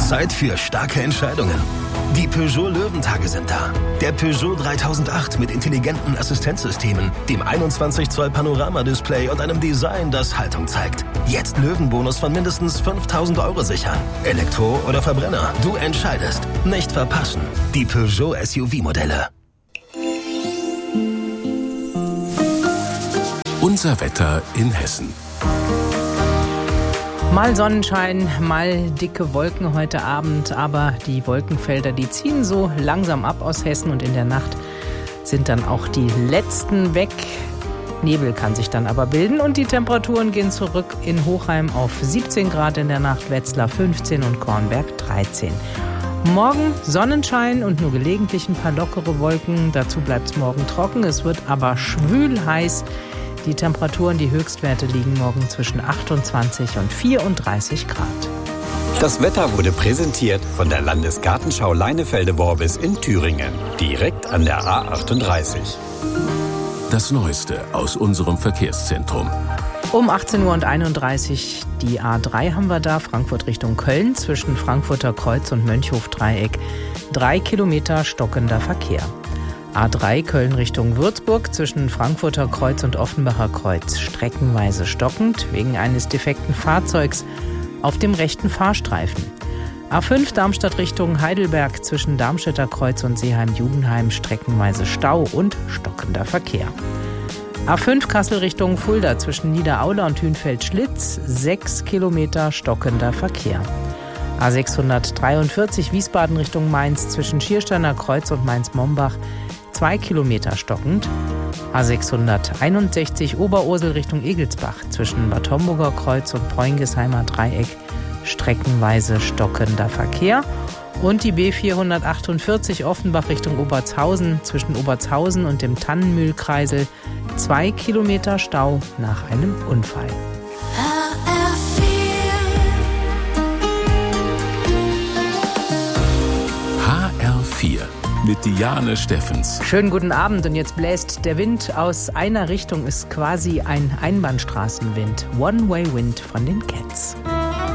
Zeit für starke Entscheidungen. Die Peugeot Löwentage sind da. Der Peugeot 3008 mit intelligenten Assistenzsystemen, dem 21 Zoll Panoramadisplay und einem Design, das Haltung zeigt. Jetzt Löwenbonus von mindestens 5.000 € sichern. Elektro oder Verbrenner, du entscheidest. Nicht verpassen. Die Peugeot SUV-Modelle. Unser Wetter in Hessen. Mal Sonnenschein, mal dicke Wolken heute Abend, aber die Wolkenfelder, die ziehen so langsam ab aus Hessen und in der Nacht sind dann auch die letzten weg. Nebel kann sich dann aber bilden und die Temperaturen gehen zurück in Hochheim auf 17 Grad in der Nacht, Wetzlar 15 und Kornberg 13. Morgen Sonnenschein und nur gelegentlich ein paar lockere Wolken, dazu bleibt es morgen trocken, es wird aber schwül heiß. Die Temperaturen, die Höchstwerte liegen morgen zwischen 28 und 34 Grad. Das Wetter wurde präsentiert von der Landesgartenschau Leinefelde-Worbis in Thüringen, direkt an der A38. Das Neueste aus unserem Verkehrszentrum. Um 18:31 Uhr die A3 haben wir da, Frankfurt Richtung Köln, zwischen Frankfurter Kreuz und Mönchhof-Dreieck. 3 Kilometer stockender Verkehr. A3 Köln Richtung Würzburg zwischen Frankfurter Kreuz und Offenbacher Kreuz streckenweise stockend wegen eines defekten Fahrzeugs auf dem rechten Fahrstreifen. A5 Darmstadt Richtung Heidelberg zwischen Darmstädter Kreuz und Seeheim-Judenheim streckenweise Stau und stockender Verkehr. A5 Kassel Richtung Fulda zwischen Niederaula und Hünfeld-Schlitz 6 Kilometer stockender Verkehr. A643 Wiesbaden Richtung Mainz zwischen Schiersteiner Kreuz und Mainz-Mombach 2 Kilometer stockend. A661 Oberursel Richtung Egelsbach zwischen Bad Homburger Kreuz und Preungesheimer Dreieck streckenweise stockender Verkehr. Und die B448 Offenbach Richtung Obertshausen zwischen Obertshausen und dem Tannenmühlkreisel 2 Kilometer Stau nach einem Unfall. HR4 mit Diane Steffens. Schönen guten Abend und jetzt bläst der Wind aus einer Richtung, ist quasi ein Einbahnstraßenwind. One-Way-Wind von den Cats.